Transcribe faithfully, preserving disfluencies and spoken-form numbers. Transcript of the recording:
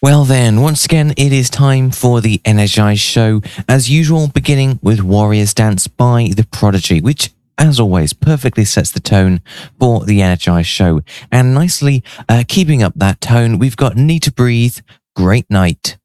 Well then, once again, it is time for the Energize show. As usual, beginning with Warriors Dance by The Prodigy, which, as always, perfectly sets the tone for the Energize show. And nicely uh, keeping up that tone, we've got Need to Breathe, Great Night.